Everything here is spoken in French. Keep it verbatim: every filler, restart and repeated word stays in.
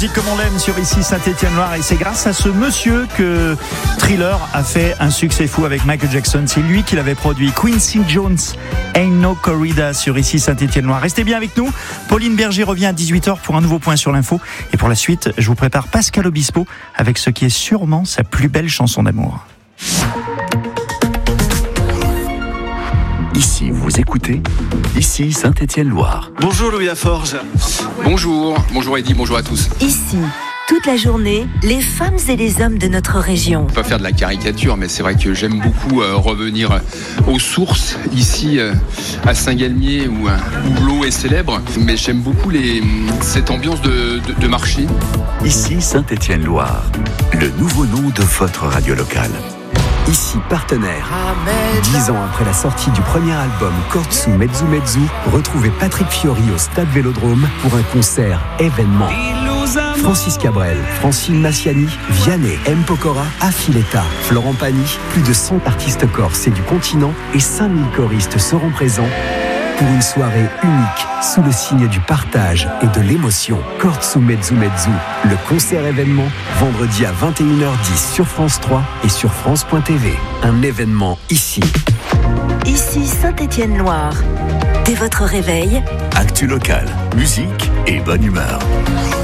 Comme on l'aime sur ici Saint-Étienne-Loire, et c'est grâce à ce monsieur que Thriller a fait un succès fou avec Michael Jackson. C'est lui qui l'avait produit. Quincy Jones, Ain't No Corrida sur ici Saint-Étienne-Loire. Restez bien avec nous. Pauline Berger revient à dix-huit heures pour un nouveau point sur l'info. Et pour la suite, je vous prépare Pascal Obispo avec ce qui est sûrement sa plus belle chanson d'amour. Ici, vous écoutez, ici Saint-Étienne-Loire. Bonjour Louis Laforge. Bonjour, bonjour Eddy, bonjour à tous. Ici, toute la journée, les femmes et les hommes de notre région. On peut pas faire de la caricature, mais c'est vrai que j'aime beaucoup euh, revenir aux sources, ici euh, à Saint-Galmier, où, euh, où l'eau est célèbre. Mais j'aime beaucoup les, cette ambiance de, de, de marché. Ici Saint-Étienne-Loire, le nouveau nom de votre radio locale. Ici partenaire. Dix ans après la sortie du premier album Kortsu Mezzu Mezzu, retrouvez Patrick Fiori au Stade Vélodrome pour un concert événement. Francis Cabrel, Francine Massiani, Vianney, M. Pokora, Affiletta, Florent Pagny, plus de cent artistes corses et du continent et cinq mille choristes seront présents pour une soirée unique sous le signe du partage et de l'émotion. Kortsu Mezzu Mezzu, le concert événement, vendredi à vingt et une heures dix sur France trois et sur France point T V. Un événement ici. Ici Saint-Étienne-Loire. Dès votre réveil, Actu local, musique et bonne humeur.